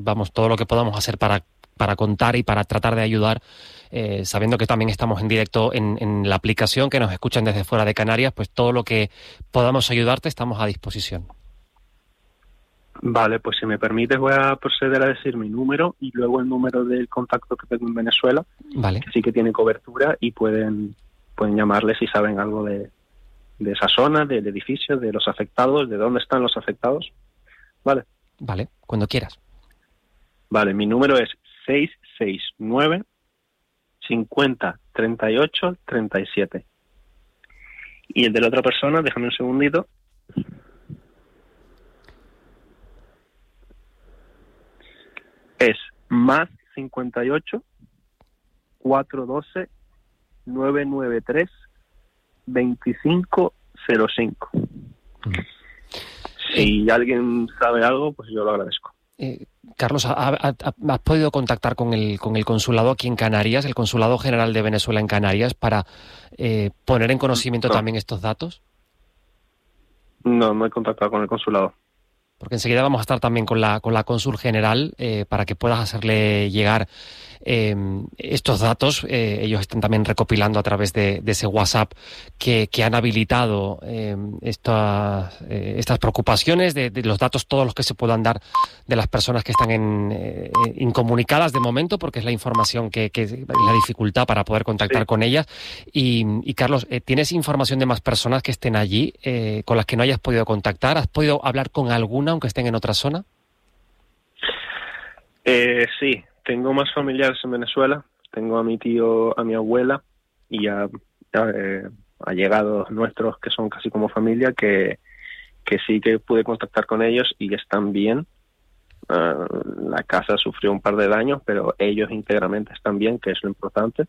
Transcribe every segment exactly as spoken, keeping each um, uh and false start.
vamos, todo lo que podamos hacer para, para contar y para tratar de ayudar, eh, sabiendo que también estamos en directo en, en la aplicación, que nos escuchan desde fuera de Canarias, pues todo lo que podamos ayudarte estamos a disposición. Vale, pues si me permites voy a proceder a decir mi número y luego el número del contacto que tengo en Venezuela, vale, que sí que tiene cobertura y pueden pueden llamarles si saben algo de, de esa zona, del edificio, de los afectados, de dónde están los afectados. Vale. Vale, cuando quieras. Vale, mi número es seis seis nueve, cincuenta, treinta y ocho, treinta y siete. Y el de la otra persona, déjame un segundito. Es más cincuenta y ocho, cuatrocientos doce, novecientos noventa y tres, veinticinco cero cinco. Mm. Si eh, alguien sabe algo, pues yo lo agradezco. Eh, Carlos, ¿ha, ha, ¿has podido contactar con el, con el consulado aquí en Canarias, el Consulado General de Venezuela en Canarias, para eh, poner en conocimiento no. también estos datos? No, no he contactado con el consulado. Porque enseguida vamos a estar también con la con la cónsul general eh, para que puedas hacerle llegar eh, estos datos. Eh, ellos están también recopilando a través de, de ese WhatsApp que, que han habilitado eh, estas, eh, estas preocupaciones, de, de los datos todos los que se puedan dar de las personas que están en, eh, incomunicadas de momento, porque es la información que, que es la dificultad para poder contactar sí. con ellas. Y, y Carlos, eh, ¿tienes información de más personas que estén allí eh, con las que no hayas podido contactar? ¿Has podido hablar con alguna, aunque estén en otra zona? Eh, sí, tengo más familiares en Venezuela. Tengo a mi tío, a mi abuela y a, a eh, allegados nuestros que son casi como familia, que, que sí que pude contactar con ellos y están bien. Uh, la casa sufrió un par de daños, pero ellos íntegramente están bien, que es lo importante.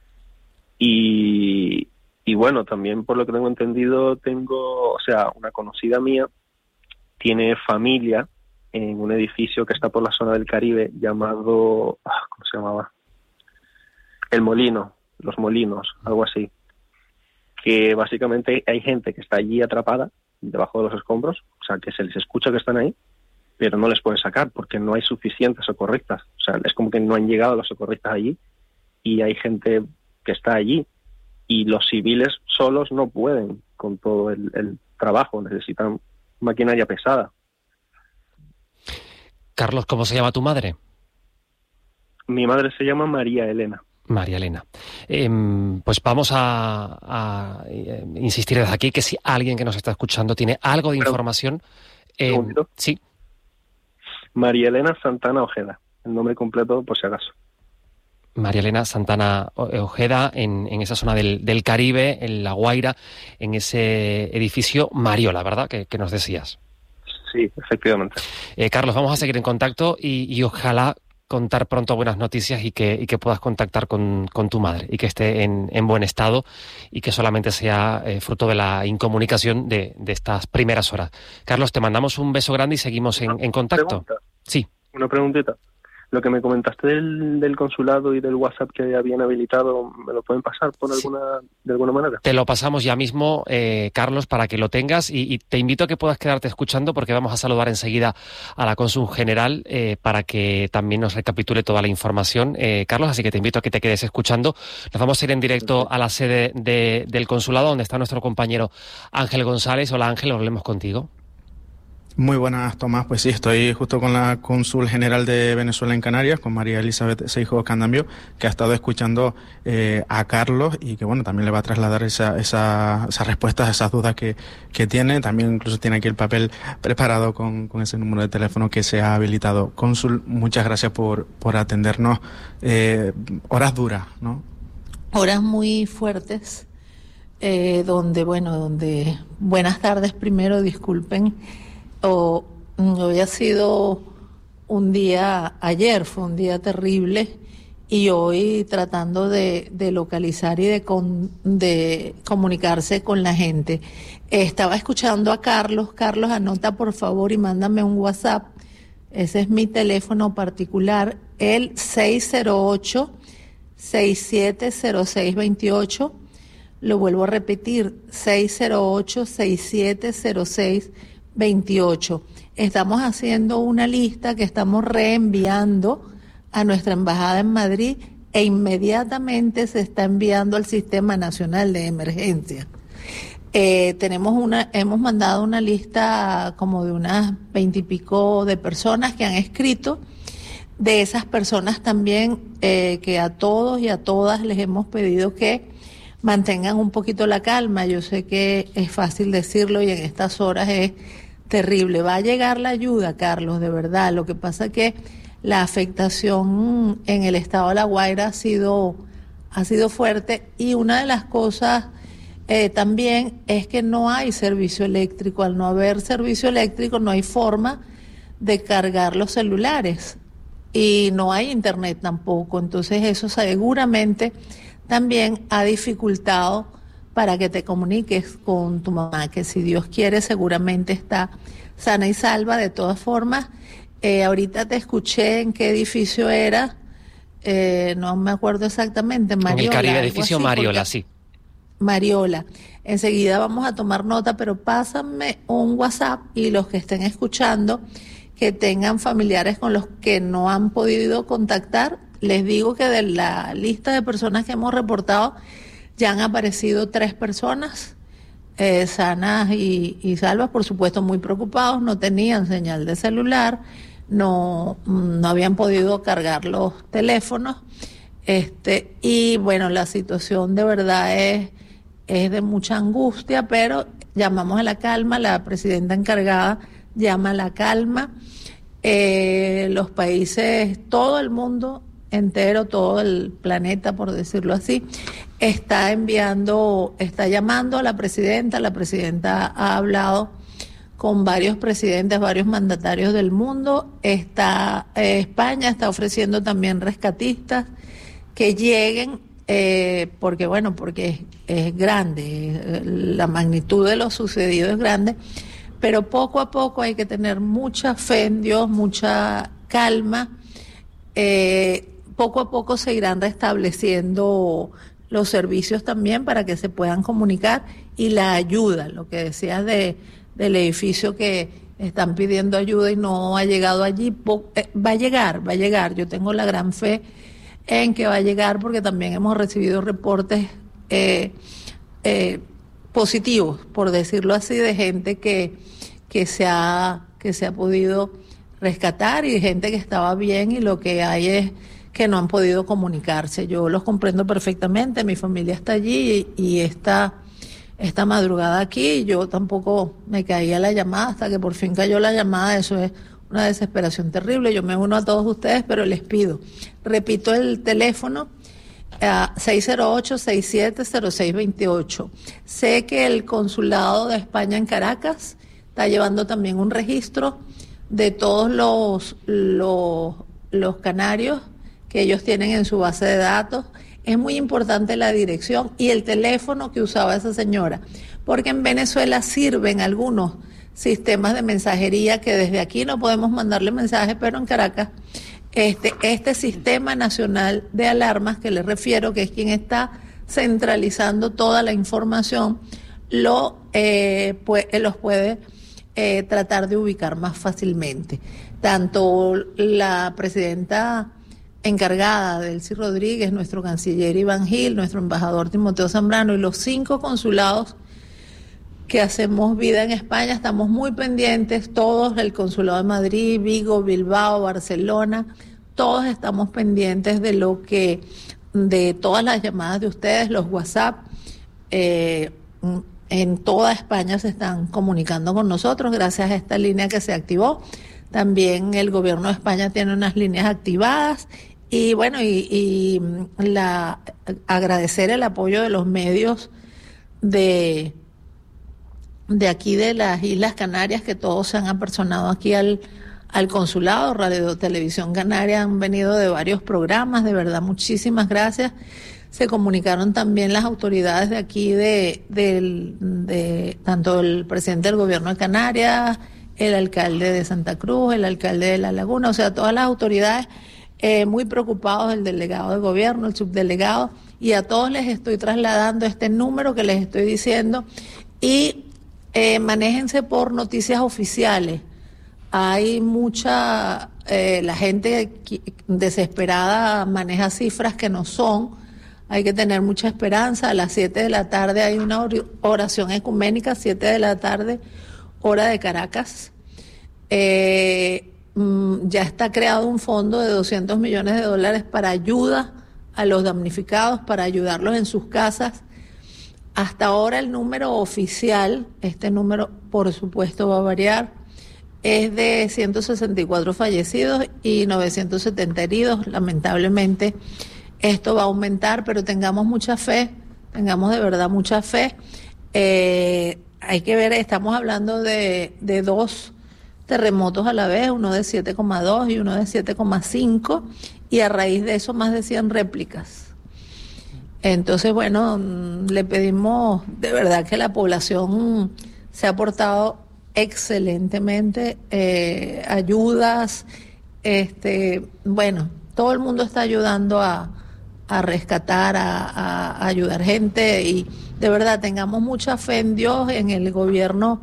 Y, y bueno, también por lo que tengo entendido, tengo, o sea, una conocida mía tiene familia en un edificio que está por la zona del Caribe llamado, ¿cómo se llamaba? El Molino, Los Molinos, algo así. Que básicamente hay gente que está allí atrapada debajo de los escombros, o sea, que se les escucha que están ahí, pero no les pueden sacar porque no hay suficientes socorristas. O sea, es como que no han llegado los socorristas allí y hay gente que está allí y los civiles solos no pueden con todo el, el trabajo, necesitan maquinaria pesada. Carlos, ¿cómo se llama tu madre? Mi madre se llama María Elena. María Elena. Eh, pues vamos a, a eh, insistir desde aquí que si alguien que nos está escuchando tiene algo de Pero, información... Eh, sí. María Elena Santana Ojeda, el nombre completo por si acaso. María Elena Santana Ojeda, en, en esa zona del, del Caribe, en La Guaira, en ese edificio Mariola, ¿verdad? Que, que nos decías. Sí, efectivamente. Eh, Carlos, vamos a seguir en contacto y, y ojalá contar pronto buenas noticias y que, y que puedas contactar con, con tu madre y que esté en, en buen estado y que solamente sea eh, fruto de la incomunicación de, de estas primeras horas. Carlos, te mandamos un beso grande y seguimos en, en contacto. Pregunta. Sí. Una preguntita. Lo que me comentaste del, del consulado y del WhatsApp que habían habilitado, ¿me lo pueden pasar por alguna sí. de alguna manera? Te lo pasamos ya mismo, eh, Carlos, para que lo tengas y, y te invito a que puedas quedarte escuchando porque vamos a saludar enseguida a la cónsul general eh, para que también nos recapitule toda la información. Eh, Carlos, así que te invito a que te quedes escuchando. Nos vamos a ir en directo sí. a la sede de, del consulado donde está nuestro compañero Ángel González. Hola Ángel, hablemos contigo. Muy buenas, Tomás. Pues sí, estoy justo con la cónsul general de Venezuela en Canarias, con María Elizabeth Seijo Candambio, que ha estado escuchando eh, a Carlos y que, bueno, también le va a trasladar esa, esa, esas respuestas, esas dudas que, que tiene. También incluso tiene aquí el papel preparado con, con ese número de teléfono que se ha habilitado. Cónsul, muchas gracias por, por atendernos. Eh, horas duras, ¿no? Horas muy fuertes, eh, donde, bueno, donde... Buenas tardes primero, disculpen. Oh, hoy ha sido un día, ayer fue un día terrible y hoy tratando de, de localizar y de, con, de comunicarse con la gente. Estaba escuchando a Carlos. Carlos, anota por favor y mándame un WhatsApp. Ese es mi teléfono particular, el seis cero ocho, seis siete cero seis dos ocho. Lo vuelvo a repetir, seis cero ocho, seis siete cero seis dos ocho. veintiocho. Estamos haciendo una lista que estamos reenviando a nuestra embajada en Madrid e inmediatamente se está enviando al Sistema Nacional de Emergencia. Eh, tenemos una, hemos mandado una lista como de unas veintipico de personas que han escrito. De esas personas también eh, que a todos y a todas les hemos pedido que mantengan un poquito la calma. Yo sé que es fácil decirlo y en estas horas es terrible. Va a llegar la ayuda, Carlos, de verdad. Lo que pasa es que la afectación en el estado de La Guaira ha sido, ha sido fuerte y una de las cosas eh, también es que no hay servicio eléctrico. Al no haber servicio eléctrico no hay forma de cargar los celulares y no hay internet tampoco. Entonces eso seguramente también ha dificultado para que te comuniques con tu mamá, que si Dios quiere seguramente está sana y salva. De todas formas, eh, ahorita te escuché en qué edificio era, eh, no me acuerdo exactamente, Mariola. En el Caribe, edificio así, Mariola, porque... sí. Mariola. Enseguida vamos a tomar nota, pero pásame un WhatsApp y los que estén escuchando, que tengan familiares con los que no han podido contactar, les digo que de la lista de personas que hemos reportado ya han aparecido tres personas eh, sanas y, y salvas, por supuesto muy preocupados, no tenían señal de celular, no, no habían podido cargar los teléfonos, este, y bueno, la situación de verdad es, es de mucha angustia, pero llamamos a la calma, la presidenta encargada llama a la calma, eh, los países, todo el mundo entero, todo el planeta, por decirlo así, está enviando, está llamando a la presidenta. La presidenta ha hablado con varios presidentes, varios mandatarios del mundo. Está eh, España está ofreciendo también rescatistas que lleguen, eh, porque bueno, porque es, es grande, la magnitud de lo sucedido es grande, pero poco a poco hay que tener mucha fe en Dios, mucha calma. Eh, poco a poco se irán restableciendo los servicios también para que se puedan comunicar y la ayuda, lo que decías de, del edificio que están pidiendo ayuda y no ha llegado allí, va a llegar, va a llegar. Yo tengo la gran fe en que va a llegar porque también hemos recibido reportes eh, eh, positivos, por decirlo así, de gente que, que, se ha, que se ha podido rescatar y gente que estaba bien y lo que hay es que no han podido comunicarse. Yo los comprendo perfectamente, mi familia está allí y, y esta, esta madrugada aquí, yo tampoco me caía la llamada hasta que por fin cayó la llamada. Eso es una desesperación terrible. Yo me uno a todos ustedes, pero les pido, repito el teléfono, uh, seis cero ocho, seis siete cero seis dos ocho. Sé que el Consulado de España en Caracas está llevando también un registro de todos los, los, los canarios que ellos tienen en su base de datos. Es muy importante la dirección y el teléfono que usaba esa señora, porque en Venezuela sirven algunos sistemas de mensajería que desde aquí no podemos mandarle mensajes, pero en Caracas este, este sistema nacional de alarmas que les refiero, que es quien está centralizando toda la información, lo, eh, pues, los puede eh, tratar de ubicar más fácilmente. Tanto la presidenta encargada, Delcy Rodríguez, nuestro canciller Iván Gil, nuestro embajador Timoteo Zambrano y los cinco consulados que hacemos vida en España, estamos muy pendientes, todos, el Consulado de Madrid, Vigo, Bilbao, Barcelona, todos estamos pendientes de lo que, de todas las llamadas de ustedes, los WhatsApp, eh, en toda España se están comunicando con nosotros gracias a esta línea que se activó. También el gobierno de España tiene unas líneas activadas y bueno, y, y la, agradecer el apoyo de los medios de, de aquí de las Islas Canarias, que todos se han apersonado aquí al, al consulado. Radio Televisión Canaria han venido de varios programas, de verdad muchísimas gracias. Se comunicaron también las autoridades de aquí, de, de, de tanto el presidente del gobierno de Canarias, el alcalde de Santa Cruz, el alcalde de La Laguna, o sea, todas las autoridades eh, muy preocupados, el delegado de gobierno, el subdelegado, y a todos les estoy trasladando este número que les estoy diciendo y Eh, manéjense por noticias oficiales. Hay mucha, eh, la gente desesperada maneja cifras que no son. Hay que tener mucha esperanza. A las siete de la tarde hay una oración ecuménica, siete de la tarde, hora de Caracas. Eh, ya está creado un fondo de doscientos millones de dólares para ayuda a los damnificados, para ayudarlos en sus casas. Hasta ahora el número oficial, este número por supuesto va a variar, es de ciento sesenta y cuatro fallecidos y novecientos setenta heridos. Lamentablemente esto va a aumentar, pero tengamos mucha fe, tengamos de verdad mucha fe. Eh, hay que ver, estamos hablando de, de dos terremotos a la vez, uno de siete coma dos y uno de siete coma cinco, y a raíz de eso más de cien réplicas. Entonces, bueno, le pedimos de verdad que la población se ha portado excelentemente, eh, ayudas, este, bueno, todo el mundo está ayudando a, a rescatar, a, a ayudar gente, y de verdad tengamos mucha fe en Dios, en el gobierno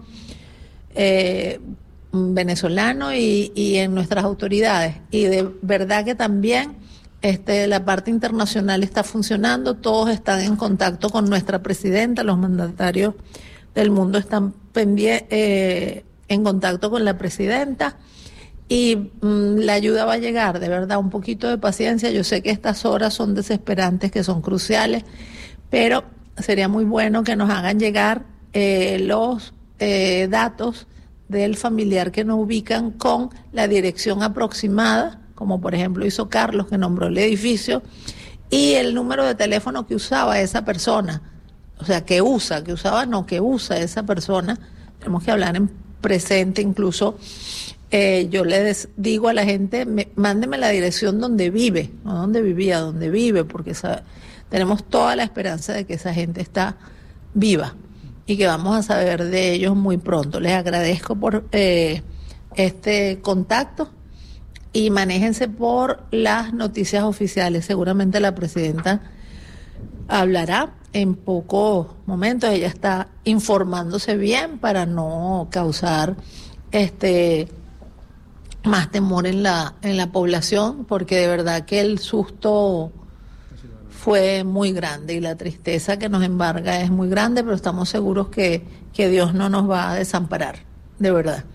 eh, venezolano y, y en nuestras autoridades, y de verdad que también Este, la parte internacional está funcionando, todos están en contacto con nuestra presidenta, los mandatarios del mundo están pendientes, eh, en contacto con la presidenta, y mmm, la ayuda va a llegar, de verdad, un poquito de paciencia. Yo sé que estas horas son desesperantes, que son cruciales, pero sería muy bueno que nos hagan llegar eh, los eh, datos del familiar que nos ubican con la dirección aproximada, como por ejemplo hizo Carlos, que nombró el edificio, y el número de teléfono que usaba esa persona, o sea, que usa, que usaba no, que usa esa persona. Tenemos que hablar en presente, incluso eh, yo le des, digo a la gente, me, mándeme la dirección donde vive, no donde vivía, donde vive, porque esa, tenemos toda la esperanza de que esa gente está viva y que vamos a saber de ellos muy pronto. Les agradezco por eh, este contacto. Y manéjense por las noticias oficiales. Seguramente la presidenta hablará en pocos momentos. Ella está informándose bien para no causar este más temor en la en la población, porque de verdad que el susto fue muy grande y la tristeza que nos embarga es muy grande, pero estamos seguros que, que Dios no nos va a desamparar, de verdad.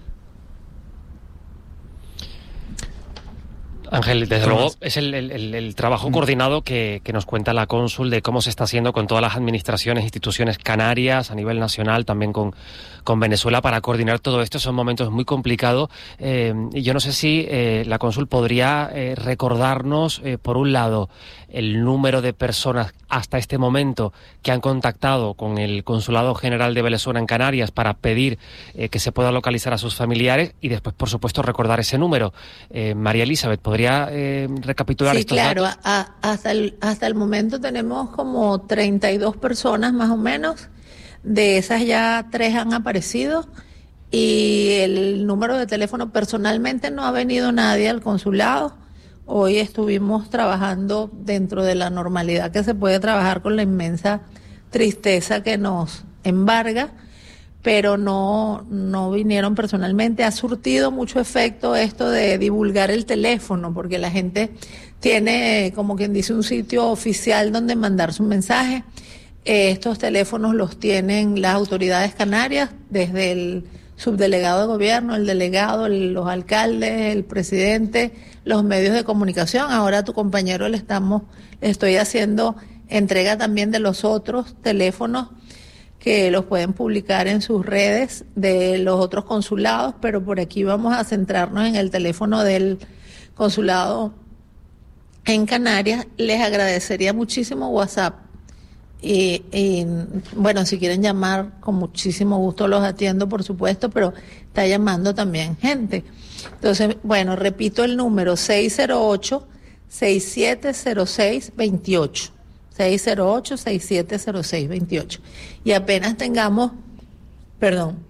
Ángel, desde luego es el, el, el trabajo coordinado que, que nos cuenta la cónsul de cómo se está haciendo con todas las administraciones, instituciones canarias a nivel nacional, también con, con Venezuela, para coordinar todo esto. Son momentos muy complicados, eh, y yo no sé si eh, la cónsul podría eh, recordarnos, eh, por un lado, el número de personas hasta este momento que han contactado con el Consulado General de Venezuela en Canarias para pedir eh, que se pueda localizar a sus familiares, y después, por supuesto, recordar ese número. Eh, María Elizabeth, ¿podría eh, recapitular sí, estos claro, datos? A, hasta, el, hasta el momento tenemos como treinta y dos personas más o menos. De esas ya tres han aparecido, y el número de teléfono, personalmente no ha venido nadie al consulado. Hoy estuvimos trabajando dentro de la normalidad que se puede trabajar, con la inmensa tristeza que nos embarga, pero no, no vinieron personalmente. Ha surtido mucho efecto esto de divulgar el teléfono, porque la gente tiene, como quien dice, un sitio oficial donde mandar su mensaje. Eh, estos teléfonos los tienen las autoridades canarias, desde el subdelegado de gobierno, el delegado, el, los alcaldes, el presidente, los medios de comunicación. Ahora a tu compañero le estamos, le estoy haciendo entrega también de los otros teléfonos, que los pueden publicar en sus redes, de los otros consulados, pero por aquí vamos a centrarnos en el teléfono del consulado en Canarias. Les agradecería muchísimo WhatsApp, y, y bueno, si quieren llamar, con muchísimo gusto los atiendo, por supuesto, pero está llamando también gente. Entonces, bueno, repito el número: seis cero ocho, seis siete cero seis, dos ocho. seis cero ocho, seis siete cero seis, dos ocho. Y apenas tengamos, perdón,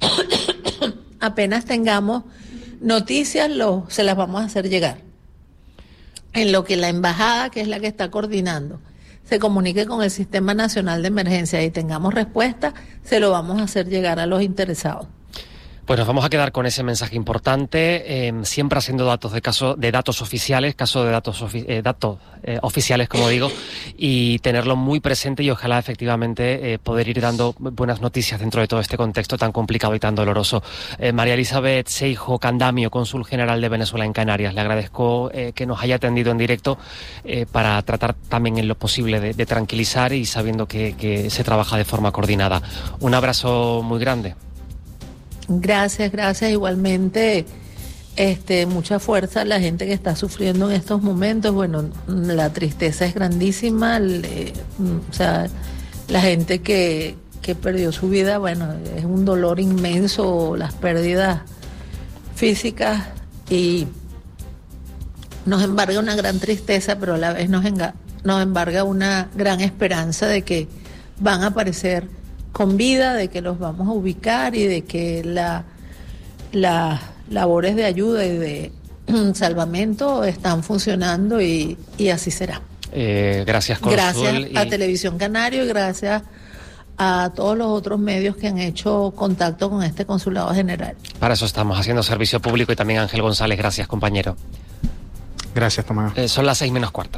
apenas tengamos noticias, lo, se las vamos a hacer llegar. En lo que la embajada, que es la que está coordinando, se comunique con el Sistema Nacional de Emergencia y tengamos respuesta, se lo vamos a hacer llegar a los interesados. Pues nos vamos a quedar con ese mensaje importante, eh, siempre haciendo datos de caso de datos oficiales, caso de datos ofi- eh, datos eh, oficiales, como digo, y tenerlo muy presente y ojalá efectivamente eh, poder ir dando buenas noticias dentro de todo este contexto tan complicado y tan doloroso. Eh, María Elizabeth Seijo Candamio, cónsul general de Venezuela en Canarias, le agradezco eh, que nos haya atendido en directo eh, para tratar también en lo posible de, de tranquilizar y sabiendo que, que se trabaja de forma coordinada. Un abrazo muy grande. Gracias, gracias. Igualmente, este, mucha fuerza a la gente que está sufriendo en estos momentos. Bueno, la tristeza es grandísima. Le, o sea, la gente que, que perdió su vida, bueno, es un dolor inmenso, las pérdidas físicas, y nos embarga una gran tristeza, pero a la vez nos, enga, nos embarga una gran esperanza de que van a aparecer con vida, de que los vamos a ubicar y de que la, las labores de ayuda y de salvamento están funcionando y, y así será. Eh, gracias, cónsul. Gracias y... a Televisión Canario y gracias a todos los otros medios que han hecho contacto con este Consulado General. Para eso estamos haciendo servicio público, y también Ángel González, gracias, compañero. Gracias, Tomás. Eh, son las seis menos cuarto.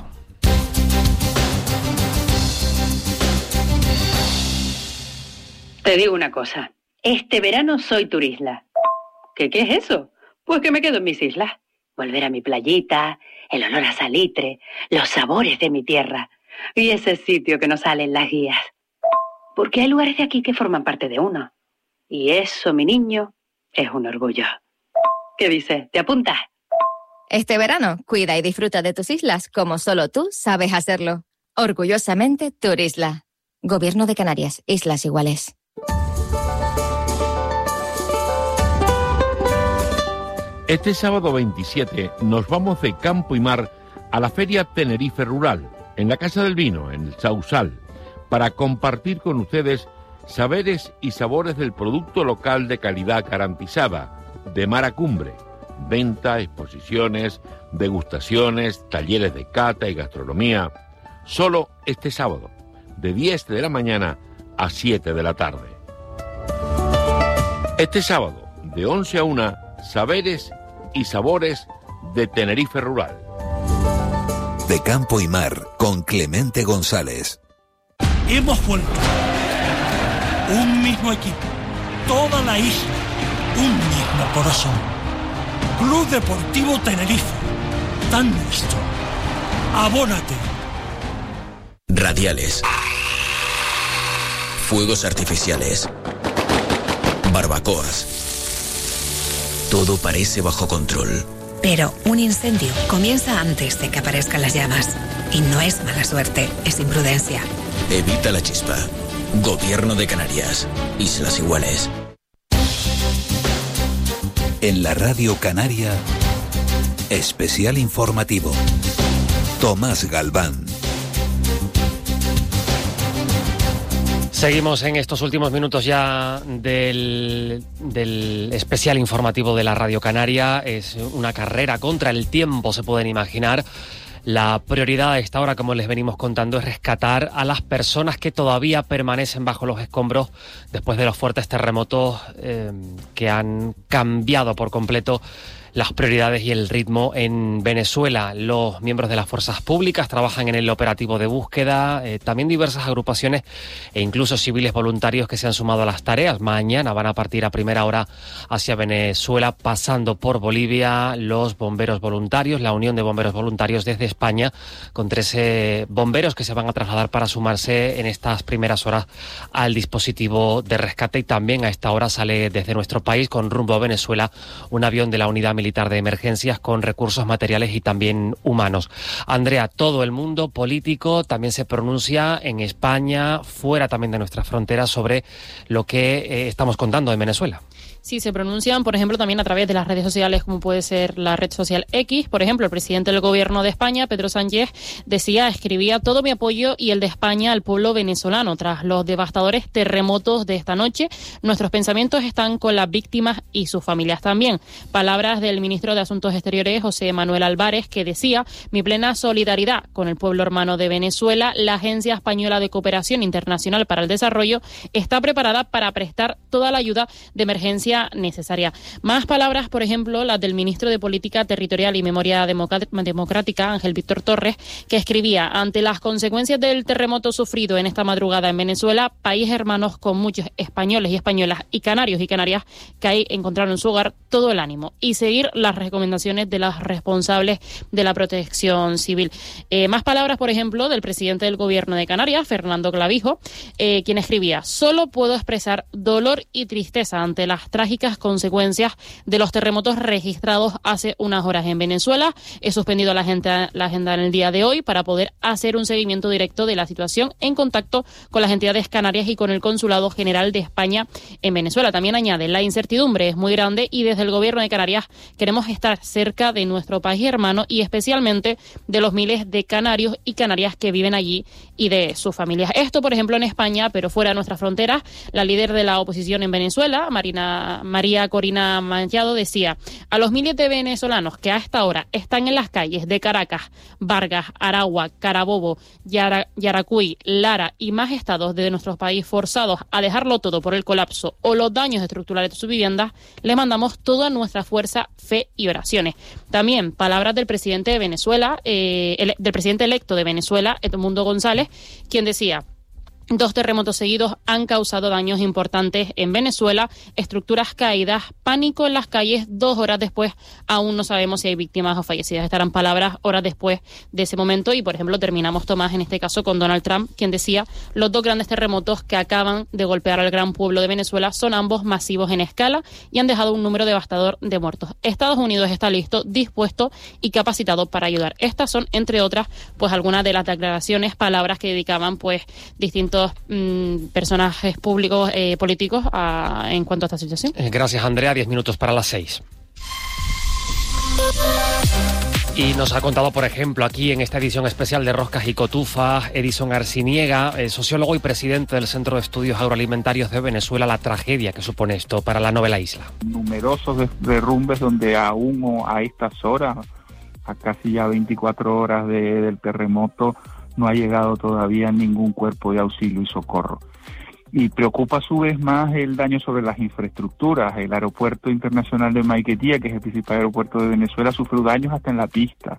Te digo una cosa, este verano soy turisla. ¿Qué, qué es eso? Pues que me quedo en mis islas. Volver a mi playita, el olor a salitre, los sabores de mi tierra y ese sitio que no sale en las guías. Porque hay lugares de aquí que forman parte de uno. Y eso, mi niño, es un orgullo. ¿Qué dices? ¿Te apuntas? Este verano, cuida y disfruta de tus islas como solo tú sabes hacerlo. Orgullosamente Turisla. Gobierno de Canarias, Islas Iguales. Este sábado veintisiete nos vamos de campo y mar a la Feria Tenerife Rural, en la Casa del Vino, en el Sausal, para compartir con ustedes saberes y sabores del producto local de calidad garantizada, de mar a cumbre. Venta, exposiciones, degustaciones, talleres de cata y gastronomía. Solo este sábado, de diez de la mañana a siete de la tarde. Este sábado, de once a una, saberes y sabores de Tenerife Rural. De campo y mar, con Clemente González. Hemos vuelto. Un mismo equipo, toda la isla, un mismo corazón. Club Deportivo Tenerife, tan nuestro. Abónate. Radiales, fuegos artificiales, barbacoas. Todo parece bajo control. Pero un incendio comienza antes de que aparezcan las llamas. Y no es mala suerte, es imprudencia. Evita la chispa. Gobierno de Canarias. Islas Iguales. En la Radio Canaria, especial informativo. Tomás Galván. Seguimos en estos últimos minutos ya del, del especial informativo de la Radio Canaria. Es una carrera contra el tiempo, se pueden imaginar. La prioridad a esta hora, como les venimos contando, es rescatar a las personas que todavía permanecen bajo los escombros después de los fuertes terremotos eh, que han cambiado por completo las prioridades y el ritmo en Venezuela. Los miembros de las fuerzas públicas trabajan en el operativo de búsqueda, eh, también diversas agrupaciones e incluso civiles voluntarios que se han sumado a las tareas. Mañana van a partir a primera hora hacia Venezuela, pasando por Bolivia, los bomberos voluntarios, la Unión de Bomberos Voluntarios desde España, con trece bomberos que se van a trasladar para sumarse en estas primeras horas al dispositivo de rescate. Y también a esta hora sale desde nuestro país con rumbo a Venezuela un avión de la Unidad Militar de Emergencias con recursos materiales y también humanos. Andrea, todo el mundo político también se pronuncia en España, fuera también de nuestras fronteras, sobre lo que eh, estamos contando en Venezuela. Sí, se pronuncian, por ejemplo, también a través de las redes sociales, como puede ser la red social X. Por ejemplo, el presidente del gobierno de España, Pedro Sánchez, decía, escribía todo mi apoyo y el de España al pueblo venezolano tras los devastadores terremotos de esta noche. Nuestros pensamientos están con las víctimas y sus familias también. Palabras del ministro de Asuntos Exteriores, José Manuel Álvarez, que decía, mi plena solidaridad con el pueblo hermano de Venezuela. La Agencia Española de Cooperación Internacional para el Desarrollo está preparada para prestar toda la ayuda de emergencia necesaria. Más palabras, por ejemplo, las del ministro de Política Territorial y Memoria Democrática, Ángel Víctor Torres, que escribía, ante las consecuencias del terremoto sufrido en esta madrugada en Venezuela, país hermanos con muchos españoles y españolas y canarios y canarias que ahí encontraron en su hogar todo el ánimo y seguir las recomendaciones de los responsables de la protección civil. Eh, más palabras, por ejemplo, del presidente del gobierno de Canarias, Fernando Clavijo, eh, quien escribía, solo puedo expresar dolor y tristeza ante las trágicas consecuencias de los terremotos registrados hace unas horas en Venezuela. He suspendido la agenda, la agenda en el día de hoy para poder hacer un seguimiento directo de la situación en contacto con las entidades canarias y con el Consulado General de España en Venezuela. También añade, la incertidumbre es muy grande y desde el gobierno de Canarias queremos estar cerca de nuestro país hermano y especialmente de los miles de canarios y canarias que viven allí y de sus familias. Esto, por ejemplo, en España, pero fuera de nuestras fronteras, la líder de la oposición en Venezuela, Marina María Corina Machado, decía, a los miles de venezolanos que a esta hora están en las calles de Caracas, Vargas, Aragua, Carabobo, Yara, Yaracuy, Lara y más estados de nuestro país forzados a dejarlo todo por el colapso o los daños estructurales de sus viviendas, les mandamos toda nuestra fuerza, fe y oraciones. También palabras del presidente de Venezuela, eh, el, del presidente electo de Venezuela, Edmundo González, quien decía, dos terremotos seguidos han causado daños importantes en Venezuela, estructuras caídas, pánico en las calles. Dos horas después aún no sabemos si hay víctimas o fallecidas. Estarán palabras horas después de ese momento y, por ejemplo, terminamos, Tomás, en este caso con Donald Trump, quien decía, los dos grandes terremotos que acaban de golpear al gran pueblo de Venezuela son ambos masivos en escala y han dejado un número devastador de muertos. Estados Unidos está listo, dispuesto y capacitado para ayudar. Estas son, entre otras, pues algunas de las declaraciones, palabras que dedicaban pues distintos Mm, personajes públicos, eh, políticos a, en cuanto a esta situación. Gracias, Andrea. Diez minutos para las seis. Y nos ha contado, por ejemplo, aquí en esta edición especial de Roscas y Cotufas, Edison Arciniega, el sociólogo y presidente del Centro de Estudios Agroalimentarios de Venezuela, la tragedia que supone esto para la novela isla. Numerosos derrumbes donde aún a estas horas, a casi ya veinticuatro horas de, del terremoto, no ha llegado todavía ningún cuerpo de auxilio y socorro. Y preocupa a su vez más el daño sobre las infraestructuras. El aeropuerto internacional de Maiquetía, que es el principal aeropuerto de Venezuela, sufrió daños hasta en la pista.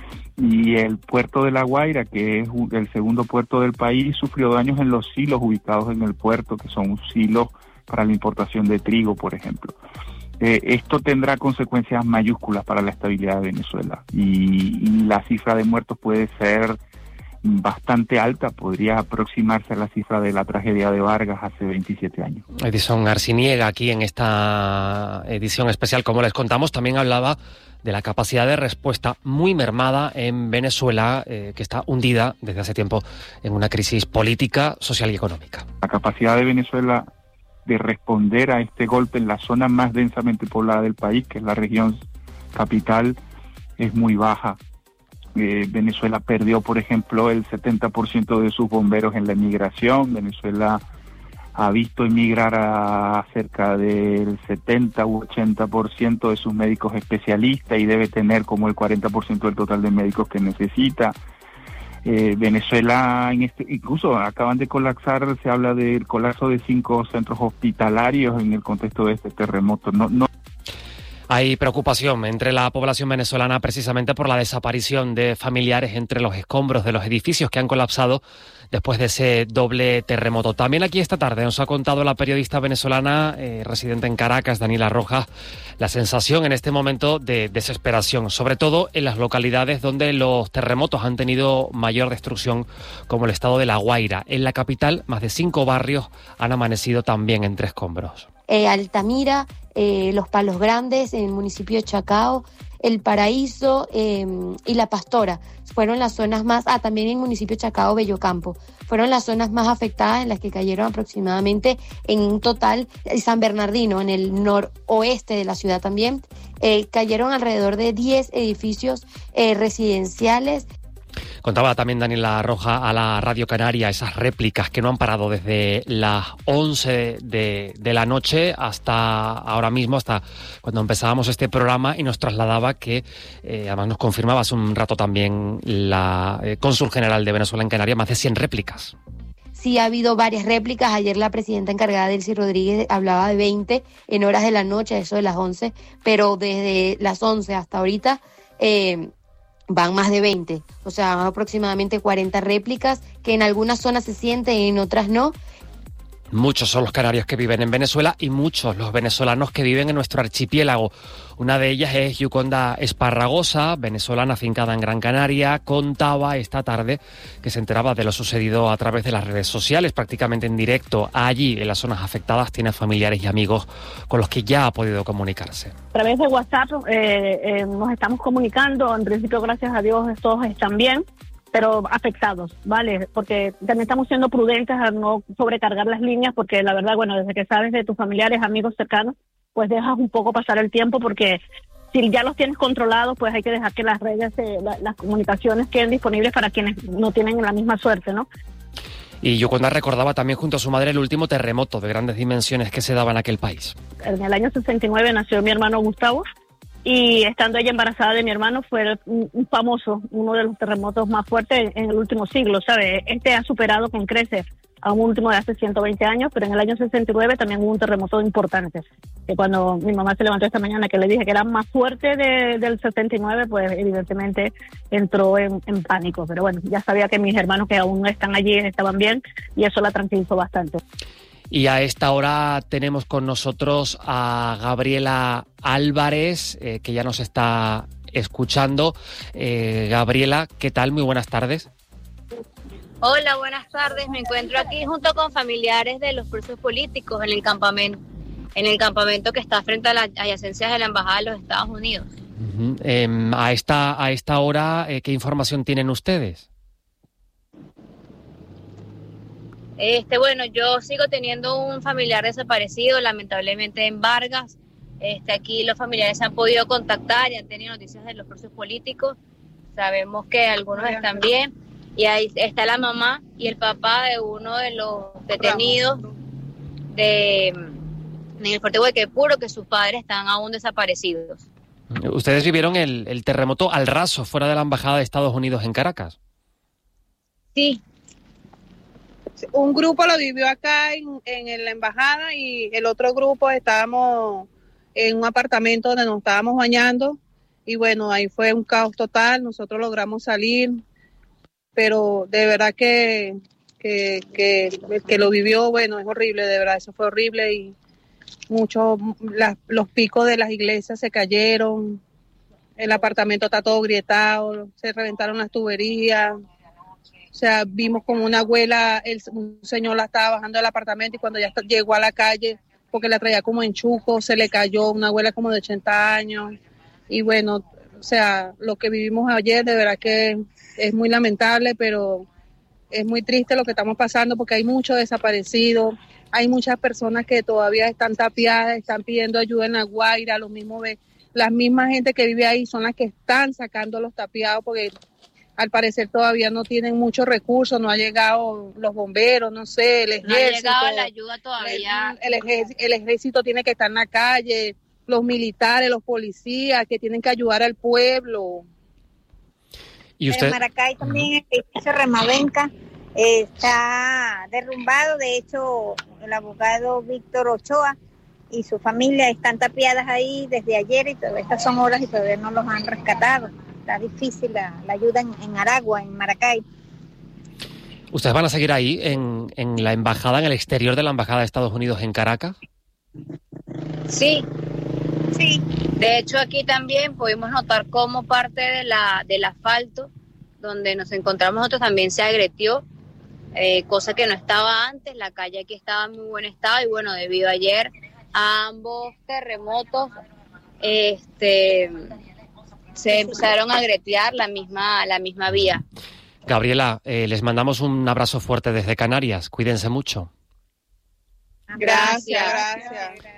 Y el puerto de La Guaira, que es el segundo puerto del país, sufrió daños en los silos ubicados en el puerto, que son silos para la importación de trigo, por ejemplo. Eh, esto tendrá consecuencias mayúsculas para la estabilidad de Venezuela. Y, y la cifra de muertos puede ser bastante alta, podría aproximarse a la cifra de la tragedia de Vargas hace veintisiete años. Edison Arciniega, aquí en esta edición especial, como les contamos, también hablaba de la capacidad de respuesta muy mermada en Venezuela, eh, que está hundida desde hace tiempo en una crisis política, social y económica. La capacidad de Venezuela de responder a este golpe en la zona más densamente poblada del país, que es la región capital, es muy baja. Eh, Venezuela perdió, por ejemplo, el setenta por ciento de sus bomberos en la emigración. Venezuela ha visto emigrar a cerca del setenta u ochenta por ciento de sus médicos especialistas y debe tener como el cuarenta por ciento del total de médicos que necesita. Eh, Venezuela, en este, incluso acaban de colapsar, se habla del colapso de cinco centros hospitalarios en el contexto de este terremoto. No, no Hay preocupación entre la población venezolana precisamente por la desaparición de familiares entre los escombros de los edificios que han colapsado después de ese doble terremoto. También aquí esta tarde nos ha contado la periodista venezolana eh, residente en Caracas, Daniela Rojas, la sensación en este momento de desesperación, sobre todo en las localidades donde los terremotos han tenido mayor destrucción, como el estado de La Guaira. En la capital, más de cinco barrios han amanecido también entre escombros. eh, Altamira, eh, Los Palos Grandes, en el municipio de Chacao, El Paraíso eh, y La Pastora. Fueron las zonas más, ah, también en el municipio de Chacao, Bellocampo. Fueron las zonas más afectadas, en las que cayeron aproximadamente en un total, San Bernardino, en el noroeste de la ciudad también, eh, cayeron alrededor de diez edificios eh, residenciales. Contaba también Daniela Roja a la Radio Canaria esas réplicas que no han parado desde las once de, de la noche hasta ahora mismo, hasta cuando empezábamos este programa, y nos trasladaba que, eh, además nos confirmaba hace un rato también la eh, cónsul general de Venezuela en Canarias, más de cien réplicas. Sí, ha habido varias réplicas. Ayer la presidenta encargada, Delcy Rodríguez, hablaba de veinte en horas de la noche, eso de las once, pero desde las once hasta ahorita eh, van más de veinte, o sea, van aproximadamente cuarenta réplicas, que en algunas zonas se sienten y en otras no. Muchos son los canarios que viven en Venezuela y muchos los venezolanos que viven en nuestro archipiélago. Una de ellas es Yuconda Esparragosa, venezolana afincada en Gran Canaria. Contaba esta tarde que se enteraba de lo sucedido a través de las redes sociales, prácticamente en directo. Allí, en las zonas afectadas, tiene familiares y amigos con los que ya ha podido comunicarse. A través de WhatsApp eh, eh, nos estamos comunicando. En principio, gracias a Dios, todos están bien, pero afectados, ¿vale? Porque también estamos siendo prudentes a no sobrecargar las líneas, porque la verdad, bueno, desde que sabes de tus familiares, amigos cercanos, pues dejas un poco pasar el tiempo, porque si ya los tienes controlados, pues hay que dejar que las redes, eh, la, las comunicaciones queden disponibles para quienes no tienen la misma suerte, ¿no? Y Yuconda recordaba también junto a su madre el último terremoto de grandes dimensiones que se daba en aquel país. En el año sesenta y nueve nació mi hermano Gustavo, y estando ella embarazada de mi hermano fue un, un famoso, uno de los terremotos más fuertes en el último siglo, ¿sabes? Este ha superado con creces a un último de hace ciento veinte años, pero en el año sesenta y nueve también hubo un terremoto importante, que cuando mi mamá se levantó esta mañana, que le dije que era más fuerte de, del setenta y nueve, pues evidentemente entró en, en pánico, pero bueno, ya sabía que mis hermanos que aún están allí estaban bien, y eso la tranquilizó bastante. Y a esta hora tenemos con nosotros a Gabriela Álvarez, eh, que ya nos está escuchando. Eh, Gabriela, ¿qué tal? Muy buenas tardes. Hola, buenas tardes. Me encuentro aquí junto con familiares de los presos políticos en el campamento, en el campamento que está frente a las adyacencias de la Embajada de los Estados Unidos. Uh-huh. Eh, a esta a esta hora, eh, ¿qué información tienen ustedes? Este, bueno, yo sigo teniendo un familiar desaparecido, lamentablemente en Vargas. Este, aquí los familiares se han podido contactar y han tenido noticias de los presos políticos. Sabemos que algunos están bien. Y ahí está la mamá y el papá de uno de los detenidos de, en el Fuerte Huequepuro, que sus padres están aún desaparecidos. ¿Ustedes vivieron el, el terremoto al raso, fuera de la Embajada de Estados Unidos en Caracas? Sí. Un grupo lo vivió acá en, en la embajada, y el otro grupo estábamos en un apartamento donde nos estábamos bañando, y bueno, ahí fue un caos total. Nosotros logramos salir, pero de verdad que que, que, que lo vivió, bueno, es horrible, de verdad, eso fue horrible, y muchos, las, los picos de las iglesias se cayeron, el apartamento está todo grietado, se reventaron las tuberías. O sea, vimos como una abuela, el, un señor la estaba bajando del apartamento, y cuando ya está, llegó a la calle, porque la traía como en chuco, se le cayó, una abuela como de ochenta años. Y bueno, o sea, lo que vivimos ayer, de verdad que es muy lamentable, pero es muy triste lo que estamos pasando, porque hay muchos desaparecidos, hay muchas personas que todavía están tapiadas, están pidiendo ayuda en La Guaira, lo mismo ve, las mismas gente que vive ahí son las que están sacando los tapiados, porque al parecer todavía no tienen muchos recursos, no ha llegado los bomberos, no sé, el ejército. No ha llegado la ayuda todavía. El, el, ejército, el ejército tiene que estar en la calle, los militares, los policías, que tienen que ayudar al pueblo. ¿Y usted? En Maracay también el edificio Remabenca eh, está derrumbado. De hecho, el abogado Víctor Ochoa y su familia están tapiadas ahí desde ayer, y todas estas son horas y todavía no los han rescatado. Está difícil la, la ayuda en, en Aragua, en Maracay. ¿Ustedes van a seguir ahí en, en la embajada, en el exterior de la Embajada de Estados Unidos en Caracas? Sí, sí. De hecho, aquí también pudimos notar cómo parte de la del asfalto donde nos encontramos nosotros también se agrieció, eh, cosa que no estaba antes. La calle aquí estaba en muy buen estado, y bueno, debido a ayer ambos terremotos este, se empezaron a grietear la misma, la misma vía. Gabriela, eh, les mandamos un abrazo fuerte desde Canarias. Cuídense mucho. Gracias. Gracias.